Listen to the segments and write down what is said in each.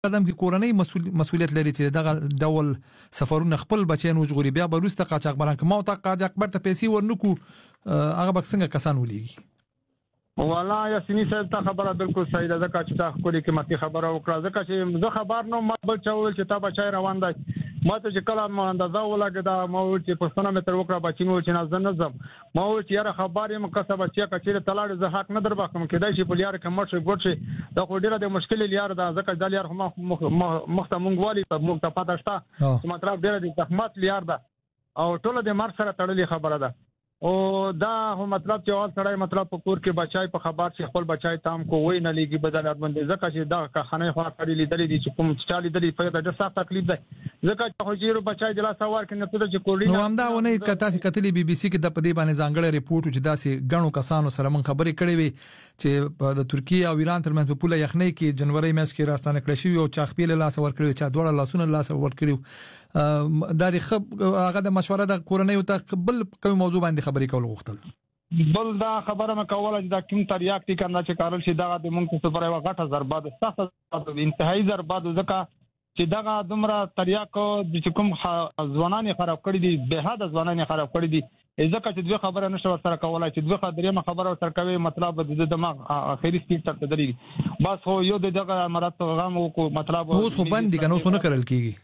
قدم کې کورنۍ مسؤلیت لري چې دغه ډول سفرونه خپل بچیان وژغوري، بیا به وروسته قاچاقبران که ما ته قاچاقبر ته پیسې ورنکو هغه به څنګه کسان ولېږي. والله یاسینی صاحب ته خبره بالکل صحیح ده، ځکه چې تا خپلې قیمتي خبره وکړه، ځکه چې زه خبر نه ما بل چا وویل چې تا بچی روان دی، ما ته چې کله ما اندازه ولګېده ما وویل چې پوښتنه مې ترې وکړه، بچي مې وویل چې نه زه نه ځم، ما وویل چې یاره خبر یم که څه بچی که چېرې ته لاړې زه حق نه در بخښم، کېدای شي په لاره کې مړ شي ګوډ شي، دا خو ډېره د مشکلې لاره ده، ځکه دا لاره خو مخ ته مونږ والي موږ ته پته شته چې مطلب ډېره د زحمت لاره ده او ټوله د مرګ سره تړلې خبره ده. او دا هو مطلب چې اول سره مطلب په کور کې بچای په خبر چې خپل بچای تام کو وای نه لګي بدل باندې، ځکه چې دا خانه خوا کړی لیدلې دي چې کوم چالي دلی په ډېر سخت تکلیف ده، ځکه چې خو جیرو بچای د لاس اور کې نه ته چې کوړی نو همدا ونه کته چې کتلې بي بي سي کې د پدې باندې ځانګړی ریپورت چې داسې غنو کسانو سره من خبرې کړې وي چې په ترکیه او ایران ترمنځ په پوله یخنۍ کې جنوري میاشت کې راستانه کړی شو او چاخپیل لاس ور کړی چې دوړ لاسونه لاس ور کړی دا د هغه د مشوره د کورنۍ ته بل کوم موضوع باندې خبرې کول غوښتل. بل دا خبره مې کوله چې دا کوم تریاک دي کنه چې کارل شي دا د مونږ څخه پر یو غټه ضربه ده، سخت انتهایی ضربه ده، ځکه چې دا دومره تریاک چې کوم ځوانان خراب کړی دي، به حد ځوانان خراب کړی دي، ځکه چې دوی خبره نشو سره کولای چې دوی خبره خبره سره کوي، مطلب د دماغ اخیری سپیډ تر دري بس هو یو دغه مراد غم او مطلب اوس خو باندې کنه اوس نه کړل کیږي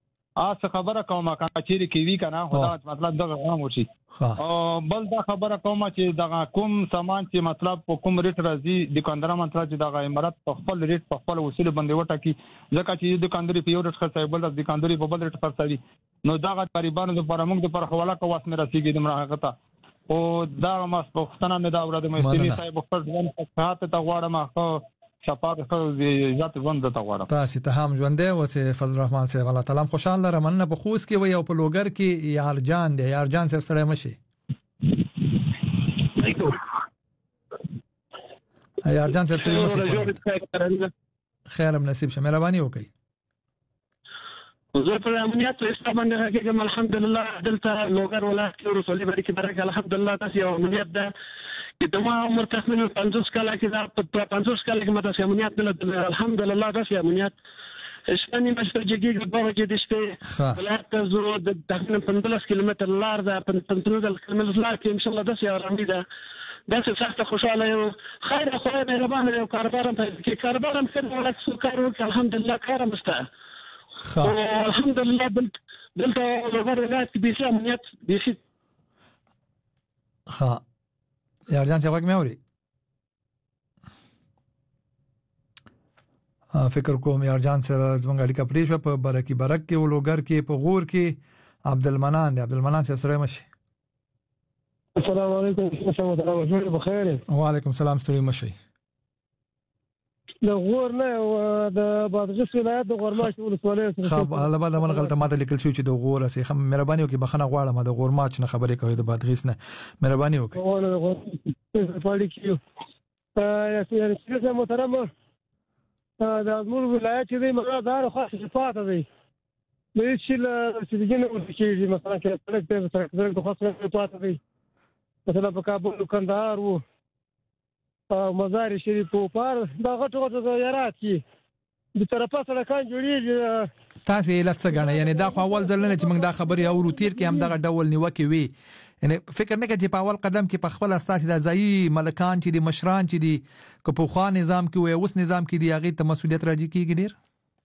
څه خبره کومه کنه چیرې کوي کنه خدا مطلب دغه غم وشي. او بل دا خبره کومه چې دغه کوم سامان چې مطلب په کوم ریټ راځي دکاندار مطلب چې دغه امارات په خپل ریټ په خپل وسیله باندې وټاکي، ځکه چې دکانداري په یو ریټ خرڅوي بل دکانداري په بل ریټ خرڅوي، نو دغه غریبانو لپاره موږ د پر حواله کوه اسمه رسیدي د مرغه او دا ما پښتنه مې دا اورده مې سړي صاحب خپل ځان په ته غواړم شپه خو ذات ژوند ته غواړم تاسو ته هم ژوندې وته فضل الرحمن صاحب الله تعالی خوشاله رمنه په خوست کې وي او په لوګر کې یارجان دی، یارجان صاحب سره مشي یارجان صاحب سره مشي خیر نصیب شه مهرباني وکړئ. زه په امنیت او استابان راګم الحمدلله دلته لوګر ولایت کې رسولي باندې برکه الحمدلله تاسو یو امنیت ده چې دما عمر تخمین 50 کاله کې دا په 50 کاله کې ماته امنیت نه الحمدلله تاسو امنیت شپنی مشرجګي غوړه کې د شپې ولایت زرو د تقریبا 15 کیلومتر لار ده، 15 کیلومتر لار کې ان شاء الله تاسو آرامي ده داسې سخت خوشاله یو خیر خو مهربان یو کاربارم کې کاربارم څنګه ولا څو کار وکړ الحمدلله کارم استه الحمدلله دلته لوګر ولایت کې به امنیت به ها یارجان څنګه مې اوري فکر کوم یارجان سره زمونږ اړیکه پرې شو په برکی برک کې ولوګر کې په غور کې عبدالمنان دی، عبدالمنان سره مشي. السلام علیکم ورحمۃ اللہ وبرکاتہ. بخیر. وعلیکم السلام ستړي مشي. د غور نه د بادغیس ولایت د غورماش ولسوالۍ سره خب الله بعد من غلطه ماته لیکل شو چې د غور سه خم مهرباني وکي بخنه غواړم د غورماش نه خبرې کوي د بادغیس نه مهرباني وکي. په پاړی کې یا سیاسي محترم د ازمون ولایت چې موږ دار خاصه صفات دي مې چې سیدګنه ورکیږي مثلا کې سړک ته سړک د خاصه صفات دي مثلا په کابل کندهار وو مزار شریف او پار دا غټو زیارات کې د طرفه سړکان جوړیږي. تاسو یې لڅ غنه یعنی دا خو اول ځل نه چې موږ دا خبري اورو تیر کې هم دغه ډول نیوکه وي، یعنی فکر نه کوي چې په اول قدم کې په خپل اساس د ځای ملکان چې دي مشران چې دي که په خوا نظام کې وي اوس نظام کې دی هغه ته مسولیت راځي کېږي ډیر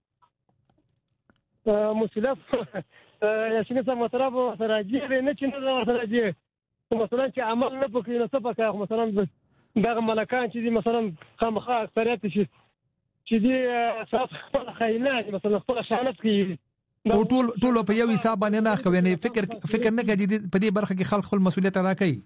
مسولیت یاسین صاحب مطلب راځي نه چې نه راځي مثلا چې عمل نه پکې نه څه پکې مثلا دغه ملکان چې دي مثلا خامخا اکثریت شي چې دي اساس خپل خیانت مثلا خپل شانت کوي او ټول په یو حساب باندې نه کوي، یعنی فکر نه کوي په دې برخه کې خلک خپل مسولیت ادا کوي.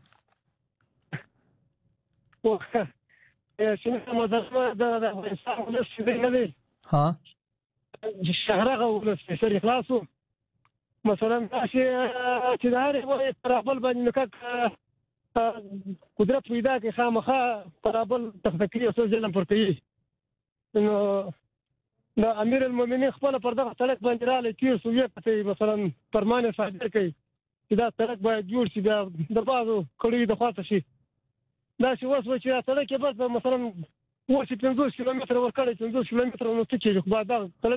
شنو مدرسه د افغانستان ولې نه دي ها شهرغه ولې اخلاصو مثلا چې دا هر ترابل باندې نکاح قدرت پیدا کې خامخا ترابل تفکری او ځلم پرته نو دا امیر المؤمنین خپل پر دغه سړک باندې رااله چې سوویت مثلا فرمان صادر کړي چې دا سړک باید جوړ شي د بازو کړي د خاصه شي دا چې وسو چې سړک به مثلا 50 کیلومتر ورکړي 50 کیلومتر نو څه چې بعد دا